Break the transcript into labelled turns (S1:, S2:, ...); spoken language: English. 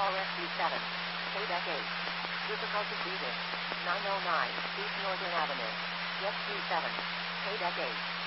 S1: RSC7. Quebec 8. Difficulty greeting. 909 East Northern Avenue. Jet 27. Quebec 8.